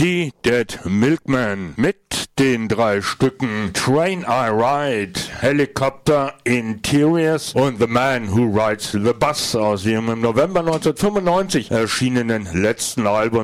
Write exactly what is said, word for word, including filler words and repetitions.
Three Dead Milkmen mit den drei Stücken Train I Ride, Helicopter Interiors und The Man Who Rides the Bus aus ihrem im November neunzehnhundertfünfundneunzig erschienenen letzten Album